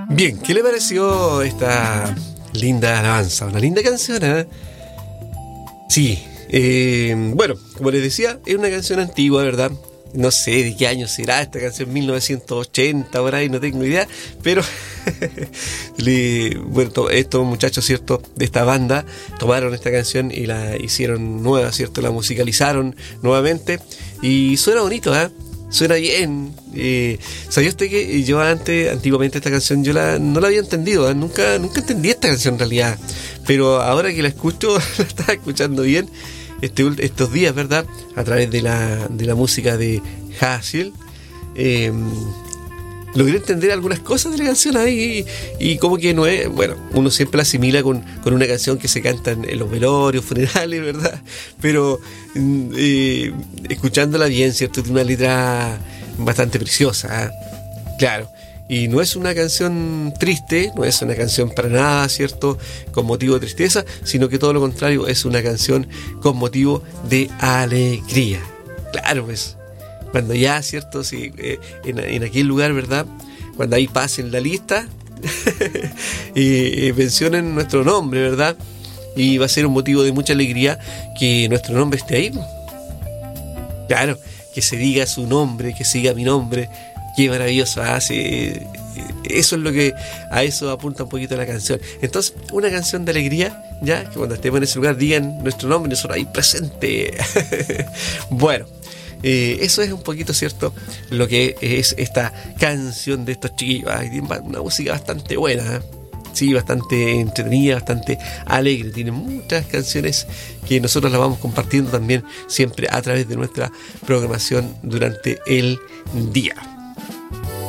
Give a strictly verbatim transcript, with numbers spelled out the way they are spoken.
Bien, ¿qué le pareció esta linda alabanza? Una linda canción, ¿eh? Sí, eh, bueno, como les decía, es una canción antigua, ¿verdad? No sé de qué año será esta canción, mil novecientos ochenta, por ahí, no tengo idea, pero le, bueno, to, estos muchachos, ¿cierto?, de esta banda tomaron esta canción y la hicieron nueva, ¿cierto?, la musicalizaron nuevamente y suena bonito, ¿eh? Suena bien. Eh, ¿Sabía usted que yo antes, antiguamente esta canción yo la, no la había entendido? ¿eh? Nunca, nunca entendí esta canción en realidad, pero ahora que la escucho, la estaba escuchando bien este, estos días, ¿verdad? A través de la, de la música de Hasil, eh, logré entender algunas cosas de la canción ahí y, y como que no es, bueno, uno siempre la asimila con, con una canción que se canta en, en los velorios, funerales, ¿verdad? Pero eh, escuchándola bien, ¿cierto? Tiene una letra bastante preciosa, ¿eh? Claro. Y no es una canción triste, no es una canción para nada, ¿cierto?, con motivo de tristeza, sino que todo lo contrario, es una canción con motivo de alegría. Claro, pues, cuando ya, ¿cierto?, sí, eh, en, en aquel lugar, ¿verdad?, cuando ahí pasen la lista y eh, mencionen nuestro nombre, ¿verdad?, y va a ser un motivo de mucha alegría que nuestro nombre esté ahí. Claro, que se diga su nombre, que siga mi nombre. Qué maravilloso hace. Eso es lo que a eso apunta un poquito la canción. Entonces, una canción de alegría, ya que cuando estemos en ese lugar digan nuestro nombre, nosotros ahí presente. Bueno, eh, eso es un poquito, ¿cierto?, lo que es esta canción de estos chiquillos. Ay, tiene una música bastante buena, ¿eh? Sí, bastante entretenida, bastante alegre. Tiene muchas canciones que nosotros las vamos compartiendo también siempre a través de nuestra programación durante el día.